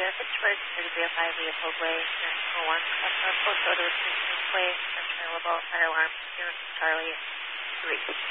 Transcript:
Fitchburg, 3305 Leopold Way, National 1, code photo is Way, available, fire alarm, 0 Charlie 3.